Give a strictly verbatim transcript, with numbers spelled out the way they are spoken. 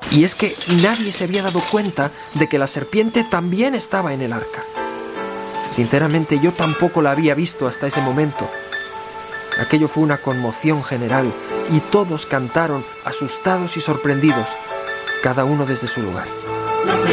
Y es que nadie se había dado cuenta de que la serpiente también estaba en el arca. Sinceramente, yo tampoco la había visto hasta ese momento. Aquello fue una conmoción general y todos cantaron asustados y sorprendidos, cada uno desde su lugar.